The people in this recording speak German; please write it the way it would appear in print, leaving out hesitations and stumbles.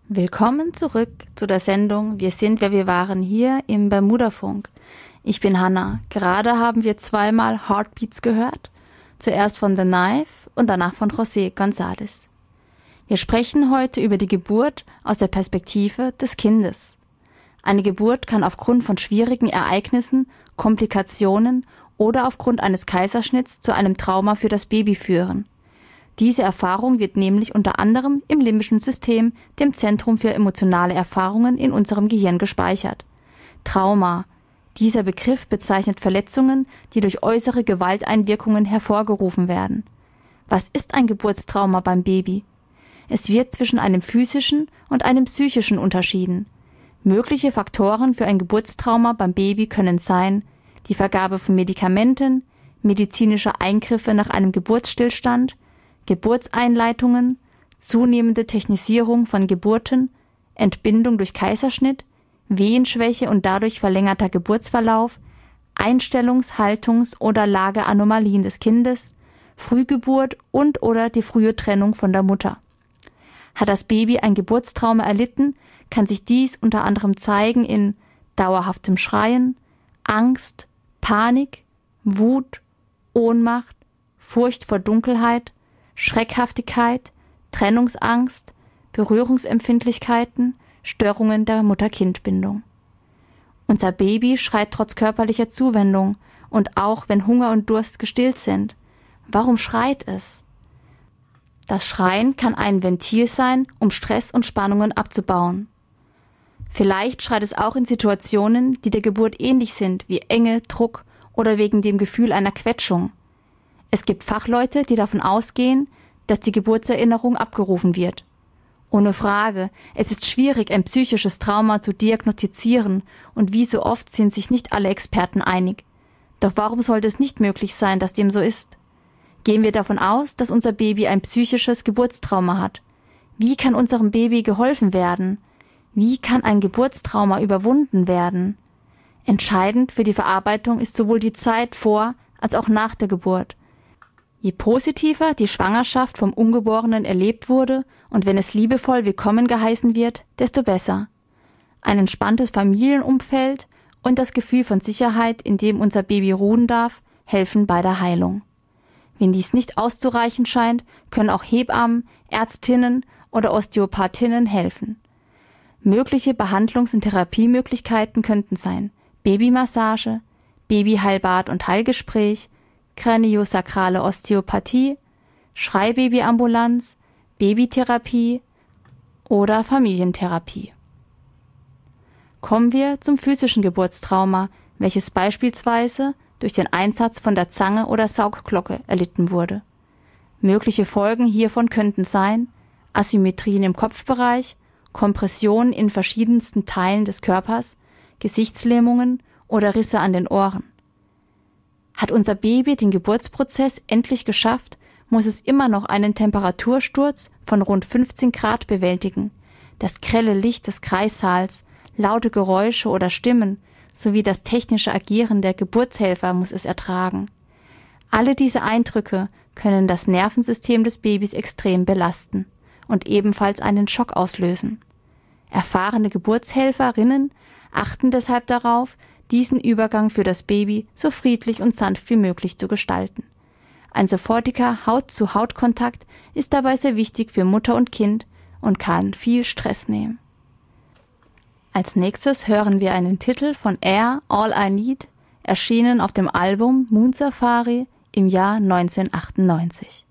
Willkommen zurück zu der Sendung Wir sind, wer wir waren hier im Bermudafunk. Ich bin Hannah. Gerade haben wir zweimal Heartbeats gehört. Zuerst von The Knife und danach von José González. Wir sprechen heute über die Geburt aus der Perspektive des Kindes. Eine Geburt kann aufgrund von schwierigen Ereignissen, Komplikationen oder aufgrund eines Kaiserschnitts zu einem Trauma für das Baby führen. Diese Erfahrung wird nämlich unter anderem im limbischen System, dem Zentrum für emotionale Erfahrungen in unserem Gehirn gespeichert. Trauma. Dieser Begriff bezeichnet Verletzungen, die durch äußere Gewalteinwirkungen hervorgerufen werden. Was ist ein Geburtstrauma beim Baby? Es wird zwischen einem physischen und einem psychischen unterschieden. Mögliche Faktoren für ein Geburtstrauma beim Baby können sein: die Vergabe von Medikamenten, medizinische Eingriffe nach einem Geburtsstillstand, Geburtseinleitungen, zunehmende Technisierung von Geburten, Entbindung durch Kaiserschnitt, Wehenschwäche und dadurch verlängerter Geburtsverlauf, Einstellungs-, Haltungs- oder Lageanomalien des Kindes, Frühgeburt und/oder die frühe Trennung von der Mutter. Hat das Baby ein Geburtstrauma erlitten, kann sich dies unter anderem zeigen in dauerhaftem Schreien, Angst, Panik, Wut, Ohnmacht, Furcht vor Dunkelheit, Schreckhaftigkeit, Trennungsangst, Berührungsempfindlichkeiten, Störungen der Mutter-Kind-Bindung. Unser Baby schreit trotz körperlicher Zuwendung und auch wenn Hunger und Durst gestillt sind. Warum schreit es? Das Schreien kann ein Ventil sein, um Stress und Spannungen abzubauen. Vielleicht schreit es auch in Situationen, die der Geburt ähnlich sind, wie Enge, Druck oder wegen dem Gefühl einer Quetschung. Es gibt Fachleute, die davon ausgehen, dass die Geburtserinnerung abgerufen wird. Ohne Frage, es ist schwierig, ein psychisches Trauma zu diagnostizieren und wie so oft sind sich nicht alle Experten einig. Doch warum sollte es nicht möglich sein, dass dem so ist? Gehen wir davon aus, dass unser Baby ein psychisches Geburtstrauma hat. Wie kann unserem Baby geholfen werden? Wie kann ein Geburtstrauma überwunden werden? Entscheidend für die Verarbeitung ist sowohl die Zeit vor als auch nach der Geburt. Je positiver die Schwangerschaft vom Ungeborenen erlebt wurde und wenn es liebevoll willkommen geheißen wird, desto besser. Ein entspanntes Familienumfeld und das Gefühl von Sicherheit, in dem unser Baby ruhen darf, helfen bei der Heilung. Wenn dies nicht auszureichen scheint, können auch Hebammen, Ärztinnen oder Osteopathinnen helfen. Mögliche Behandlungs- und Therapiemöglichkeiten könnten sein: Babymassage, Babyheilbad und Heilgespräch, Kraniosakrale Osteopathie, Schreibabyambulanz, Babytherapie oder Familientherapie. Kommen wir zum physischen Geburtstrauma, welches beispielsweise durch den Einsatz von der Zange oder Saugglocke erlitten wurde. Mögliche Folgen hiervon könnten sein: Asymmetrien im Kopfbereich, Kompressionen in verschiedensten Teilen des Körpers, Gesichtslähmungen oder Risse an den Ohren. Hat unser Baby den Geburtsprozess endlich geschafft, muss es immer noch einen Temperatursturz von rund 15 Grad bewältigen, das grelle Licht des Kreissaals, laute Geräusche oder Stimmen sowie das technische Agieren der Geburtshelfer muss es ertragen. Alle diese Eindrücke können das Nervensystem des Babys extrem belasten und ebenfalls einen Schock auslösen. Erfahrene Geburtshelferinnen achten deshalb darauf, diesen Übergang für das Baby so friedlich und sanft wie möglich zu gestalten. Ein sofortiger Haut-zu-Haut-Kontakt ist dabei sehr wichtig für Mutter und Kind und kann viel Stress nehmen. Als nächstes hören wir einen Titel von Air, All I Need, erschienen auf dem Album Moon Safari im Jahr 1998.